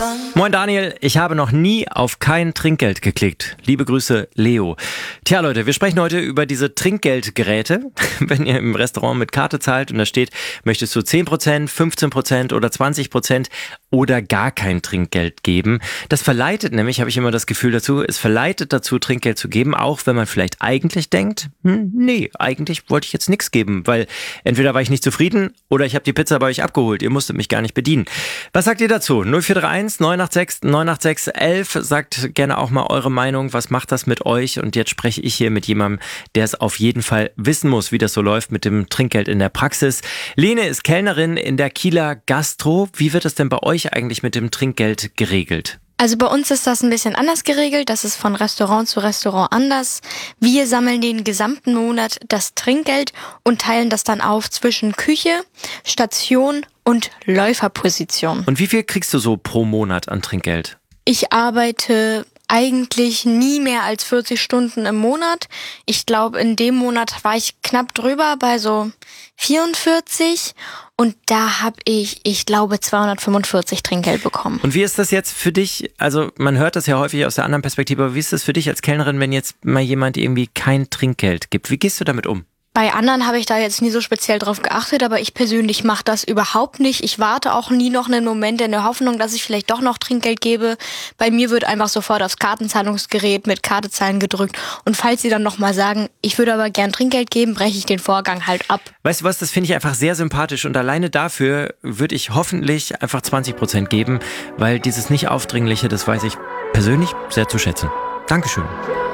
Moin Daniel, ich habe noch nie auf kein Trinkgeld geklickt. Liebe Grüße, Leo. Tja Leute, wir sprechen heute über diese Trinkgeldgeräte. Wenn ihr im Restaurant mit Karte zahlt und da steht, möchtest du 10%, 15% oder 20% oder gar kein Trinkgeld geben. Das verleitet nämlich, habe ich immer das Gefühl dazu, es verleitet dazu, Trinkgeld zu geben, auch wenn man vielleicht eigentlich denkt, nee, eigentlich wollte ich jetzt nichts geben, weil entweder war ich nicht zufrieden oder ich habe die Pizza bei euch abgeholt. Ihr musstet mich gar nicht bedienen. Was sagt ihr dazu? 0431 986 986 11. Sagt gerne auch mal eure Meinung. Was macht das mit euch? Und jetzt spreche ich hier mit jemandem, der es auf jeden Fall wissen muss, wie das so läuft mit dem Trinkgeld in der Praxis. Lene ist Kellnerin in der Kieler Gastro. Wie wird es denn bei euch eigentlich mit dem Trinkgeld geregelt? Also bei uns ist das ein bisschen anders geregelt. Das ist von Restaurant zu Restaurant anders. Wir sammeln den gesamten Monat das Trinkgeld und teilen das dann auf zwischen Küche, Station und Läuferposition. Und wie viel kriegst du so pro Monat an Trinkgeld? Ich arbeite eigentlich nie mehr als 40 Stunden im Monat. Ich glaube, in dem Monat war ich knapp drüber bei so 44 und da habe ich glaube 245 Trinkgeld bekommen. Und wie ist das jetzt für dich? Also man hört das ja häufig aus der anderen Perspektive, aber wie ist das für dich als Kellnerin, wenn jetzt mal jemand irgendwie kein Trinkgeld gibt? Wie gehst du damit um? Bei anderen habe ich da jetzt nie so speziell drauf geachtet, aber ich persönlich mache das überhaupt nicht. Ich warte auch nie noch einen Moment in der Hoffnung, dass ich vielleicht doch noch Trinkgeld gebe. Bei mir wird einfach sofort aufs Kartenzahlungsgerät mit Karte zahlen gedrückt. Und falls sie dann nochmal sagen, ich würde aber gern Trinkgeld geben, breche ich den Vorgang halt ab. Weißt du was, das finde ich einfach sehr sympathisch und alleine dafür würde ich hoffentlich einfach 20% geben, weil dieses nicht Aufdringliche, das weiß ich persönlich sehr zu schätzen. Dankeschön.